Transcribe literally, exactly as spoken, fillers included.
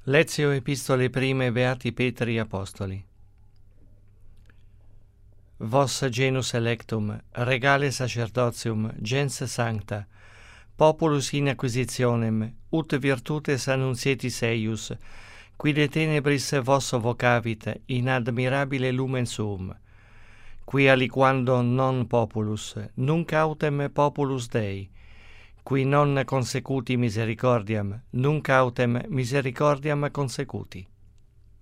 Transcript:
Lezio epistole prime beati Petri apostoli. Vos genus electum, regale sacerdotium, gens sancta, populus in acquisitionem, ut virtutes annuncietis eius, qui de tenebris vos vocavit in admirabile lumen suum, qui aliquando non populus, nunc autem populus Dei, qui non consecuti misericordiam, nunc autem misericordiam consecuti.